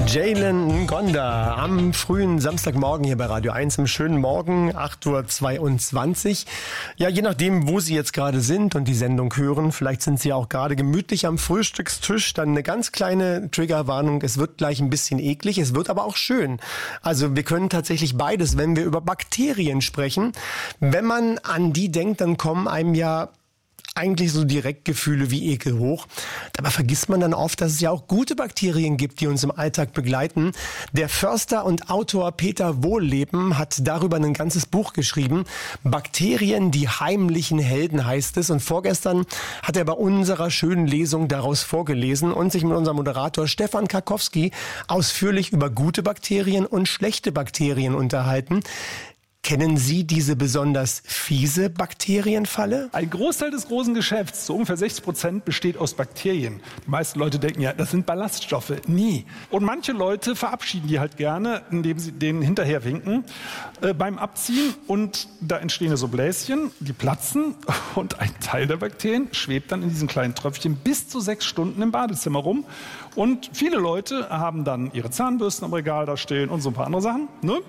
Jalen Ngonda am frühen Samstagmorgen hier bei Radio 1 im schönen Morgen, 8.22 Uhr. Ja, je nachdem, wo Sie jetzt gerade sind und die Sendung hören, vielleicht sind Sie auch gerade gemütlich am Frühstückstisch, dann eine ganz kleine Triggerwarnung. Es wird gleich ein bisschen eklig, es wird aber auch schön. Also wir können tatsächlich beides, wenn wir über Bakterien sprechen. Wenn man an die denkt, dann kommen einem ja eigentlich so Direktgefühle wie Ekel hoch. Dabei vergisst man dann oft, dass es ja auch gute Bakterien gibt, die uns im Alltag begleiten. Der Förster und Autor Peter Wohlleben hat darüber ein ganzes Buch geschrieben. Bakterien, die heimlichen Helden heißt es. Und vorgestern hat er bei unserer schönen Lesung daraus vorgelesen und sich mit unserem Moderator Stefan Karkowski ausführlich über gute Bakterien und schlechte Bakterien unterhalten. Kennen Sie diese besonders fiese Bakterienfalle? Ein Großteil des großen Geschäfts, so ungefähr 60%, besteht aus Bakterien. Die meisten Leute denken ja, das sind Ballaststoffe. Nie. Und manche Leute verabschieden die halt gerne, indem sie denen hinterher winken beim Abziehen. Und da entstehen so Bläschen, die platzen. Und ein Teil der Bakterien schwebt dann in diesen kleinen Tröpfchen bis zu 6 Stunden im Badezimmer rum. Und viele Leute haben dann ihre Zahnbürsten am Regal da stehen und so ein paar andere Sachen. Ne?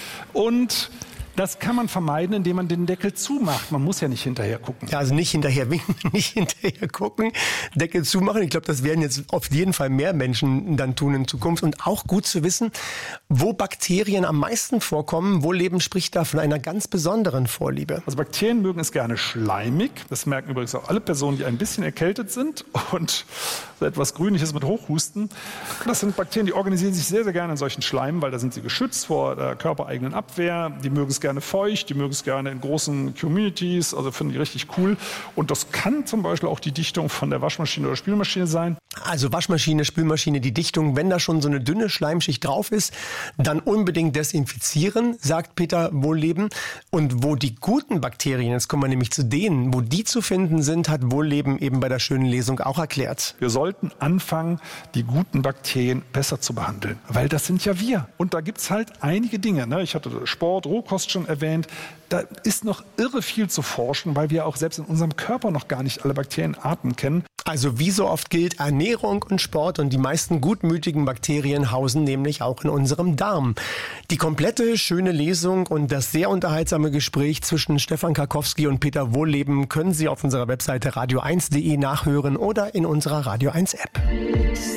Und das kann man vermeiden, indem man den Deckel zumacht. Man muss ja nicht hinterher gucken. Ja, also nicht hinterher winken, nicht hinterher gucken, Deckel zumachen. Ich glaube, das werden jetzt auf jeden Fall mehr Menschen dann tun in Zukunft. Und auch gut zu wissen, wo Bakterien am meisten vorkommen. Wohlleben spricht da von einer ganz besonderen Vorliebe. Also Bakterien mögen es gerne schleimig. Das merken übrigens auch alle Personen, die ein bisschen erkältet sind und so etwas Grünliches mit Hochhusten. Das sind Bakterien, die organisieren sich sehr, sehr gerne in solchen Schleimen, weil da sind sie geschützt vor der körpereigenen Abwehr. Die mögen es gerne feucht, die mögen es gerne in großen Communities, also finden die richtig cool. Und das kann zum Beispiel auch die Dichtung von der Waschmaschine oder Spülmaschine sein. Also Waschmaschine, Spülmaschine, die Dichtung, wenn da schon so eine dünne Schleimschicht drauf ist, dann unbedingt desinfizieren, sagt Peter Wohlleben. Und wo die guten Bakterien, jetzt kommen wir nämlich zu denen, wo die zu finden sind, hat Wohlleben eben bei der schönen Lesung auch erklärt. Wir sollten anfangen, die guten Bakterien besser zu behandeln, weil das sind ja wir. Und da gibt's halt einige Dinge. Ne? Ich hatte Sport, Rohkost schon erwähnt. Da ist noch irre viel zu forschen, weil wir auch selbst in unserem Körper noch gar nicht alle Bakterienarten kennen. Also wie so oft gilt, Ernährung und Sport und die meisten gutmütigen Bakterien hausen nämlich auch in unserem Darm. Die komplette schöne Lesung und das sehr unterhaltsame Gespräch zwischen Stefan Karkowski und Peter Wohlleben können Sie auf unserer Webseite radio1.de nachhören oder in unserer Radio 1 App.